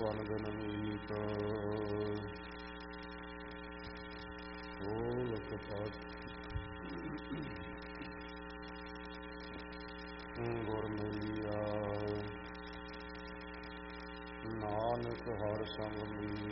ਵੰਦਨ ਮੀਤ ਢੋਲਕ ਪਟ ਗੁਰ ਮਿਲਿਆ ਨਾਨਕ ਹਰ ਸੰਗ ਮੀਤ